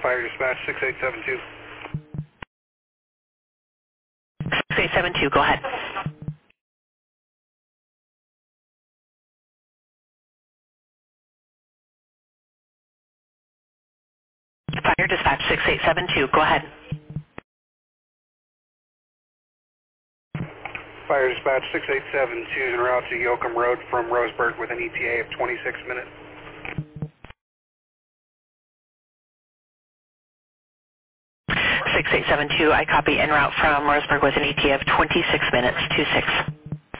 Fire dispatch 6872. 6872, go ahead. Fire dispatch 6872, go ahead. Fire dispatch 6872 en route to Yoakum Road from Roseburg with an ETA of 26 minutes. 6872, I copy en route from Roseburg with an ETA of 26 minutes, 26.